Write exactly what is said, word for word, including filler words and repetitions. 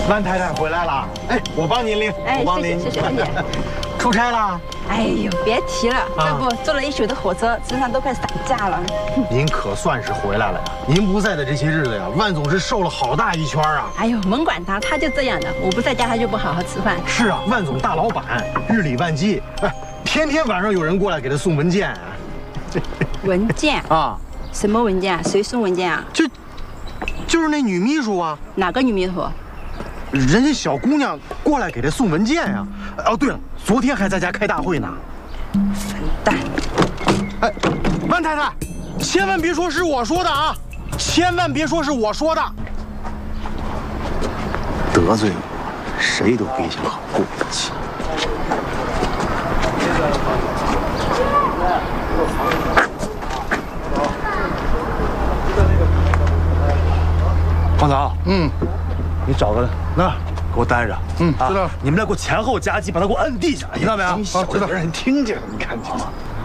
万太太回来了，哎，我帮您拎， 哎， 我帮您， 谢谢谢谢。 出差了？ 哎呦，别提了， 啊这不坐了一宿的火车，身上都快散架了。 您可算是回来了呀！您不在的这些日子呀，万总是瘦了好大一圈啊。 哎呦，甭管他，他就这样的。我不在家，他就不好好吃饭。 是啊，万总大老板，日理万机，哎，天天晚上有人过来给他送文件。 文件啊？ 什么文件啊？谁送文件啊？ 就，就是那女秘书啊。 哪个女秘书？ 人家小姑娘过来给他送文件呀。哦，对了，昨天还在家开大会呢。 笨蛋！ 哎，万太太，千万别说是我说的啊！千万别说是我说的。得罪我，谁都别想好过日子。 黄总，嗯，你找个那给我待着， 嗯，知道。 你们俩给我前后夹击，把他给我摁地下，听到没有？ 好，知道。让人听见了，你看见吗？